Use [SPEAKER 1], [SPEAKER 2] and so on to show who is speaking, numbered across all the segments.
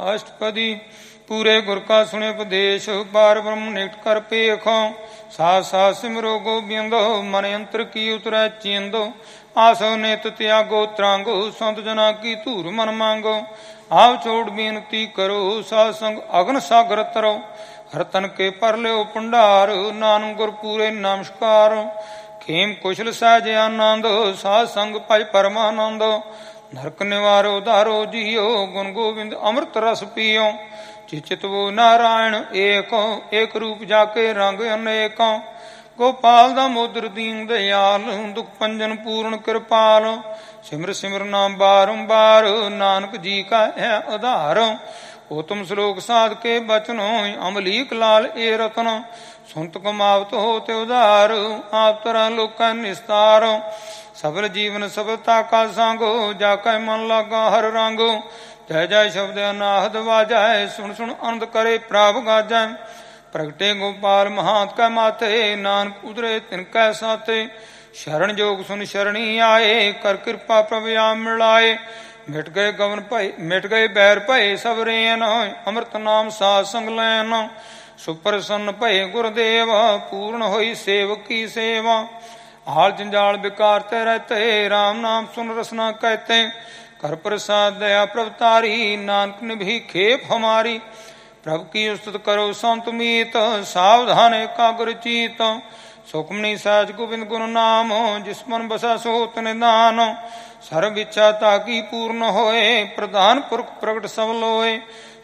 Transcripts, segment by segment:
[SPEAKER 1] अष्टपदी पूरे गुर का सुने उपदेश पार ब्रह्म निकट कर पेखो साथ साथ सिमरो गोबिंदो मन यंत्र की उतरै चेंदो आसो नेत त्यागो त्रांगो संत जना की धूर मन मांगो आप छोड़ बेनती करो सासंग अग्न सागर तरो हर तन के पर लो भंडार नानक गुर पूरे नमस्कार खेम कुशल सहज आनंद सासंग भज परमानंद नरक निवारो धारो जियो गुण गोविंद अमृत रस पियो चिचित वो नारायण एक रूप जाके रंग अनेक गोपाल दामोदर दीन दयाल दुख भंजन पूर्ण कृपाल सिमर सिमर नाम बारंबार नानक जी का है आधार उत्तम श्लोक साध के बचनो अमलीक लाल ए रतन सुनत कमावत होते उदार आप तरह लोक निस्तार सबल जीवन सबलता का सांगो जाका मन लागा हर रंगो जय जय शब्द अनाहद वाजय सुन सुन आनंद करे प्राप गाजय प्रगटे गोपाल महात कै माथे नानक उतरे तिनकै साथे शरण जोग सुन शरणी आए कर कृपा प्रभु मिलाए मिट गए गवन भय मिट गए बैर भय सब रेन अमृत नाम साध संग लैन सुप्रसन्न भय गुरुदेव पूर्ण होई सेवक की सेवा हाल जंजाल बिकारते रहते राम नाम सुन रसना कहते कर प्रसाद दया प्रभु तारी नानक ने भी खेप हमारी प्रभु की उस्तुत करो संत मीत सावधान एकाग्र चीत सुखमनी सहज गोविंद गुरु नाम जिस मन बसा सोत निदान सर्व इच्छा ताकि पूर्ण होए प्रधान पुरख प्रगट सब लोए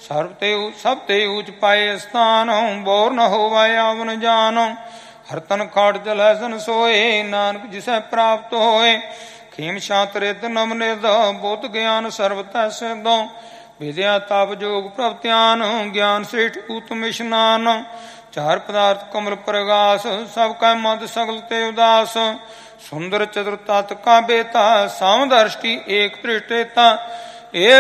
[SPEAKER 1] सब ते ऊंच पाए स्थान बोर न होवाए आवन जान हर तन खाट जल सन सोए नानक जिसे प्राप्त होए खेम शांत रित नम निध बोध ज्ञान सर्वतः सिद्ध विद्या ताप जोग प्रत्यान ज्ञान श्रेष्ठ उत्तम स्नान चार पदार्थ कमल प्रगास सब का मद सगल ते उदास सुंदर चतुर तत् का बेता सामदर्ष्टि एक दृष्टेता एक